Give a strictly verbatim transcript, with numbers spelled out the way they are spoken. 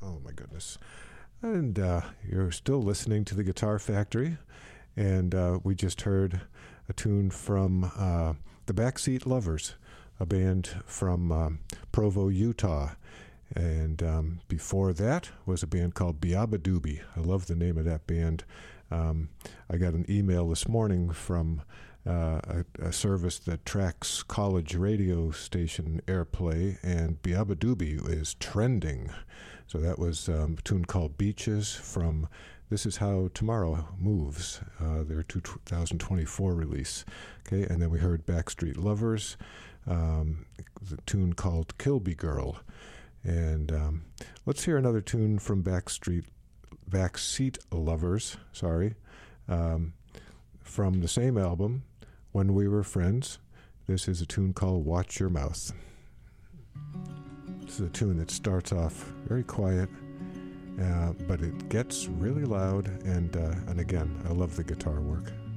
Oh, my goodness. And uh, you're still listening to the Guitar Factory, and uh, we just heard a tune from uh, the Backseat Lovers, a band from um, Provo, Utah. And um, before that was a band called Beaba Doobie. I love the name of that band. Um, I got an email this morning from uh, a, a service that tracks college radio station airplay, and Beaba Doobie is trending. So that was um, a tune called Beaches from This Is How Tomorrow Moves, uh, their two thousand twenty-four release. Okay, and then we heard Backstreet Lovers, um, the tune called Kilby Girl. And um, let's hear another tune from Backstreet, Backseat Lovers, sorry, um, from the same album, When We Were Friends. This is a tune called Watch Your Mouth. This is a tune that starts off very quiet, uh, but it gets really loud, and uh, and again, I love the guitar work.